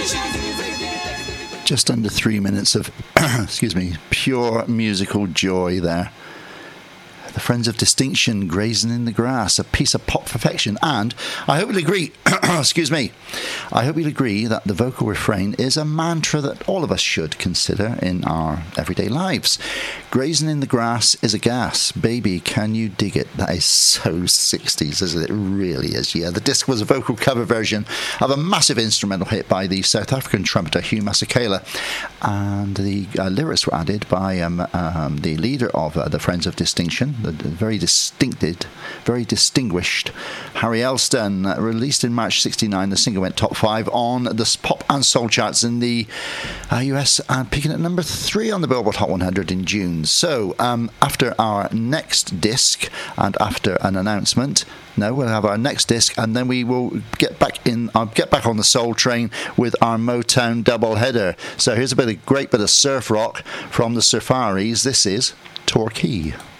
Just under 3 minutes of, excuse me, pure musical joy there. The Friends of Distinction, Grazing in the Grass, a piece of pop perfection. And I hope you'll agree, excuse me, I hope you'll agree that the vocal refrain is a mantra that all of us should consider in our everyday lives. Grazing in the grass is a gas. Baby, can you dig it? That is so 60s, isn't it? It really is, yeah. The disc was a vocal cover version of a massive instrumental hit by the South African trumpeter Hugh Masekela. And the lyrics were added by the leader of the Friends of Distinction, the very distinguished Harry Elston. Released in March '69, the single went top 5 on the pop and soul charts in the US, and peaking at number 3 on the Billboard Hot 100 in June. So after our next disc and after an announcement, we'll have our next disc, and then we will get back on the soul train with our Motown double header. So here's a great bit of surf rock from the Surfaris. This is Torquay.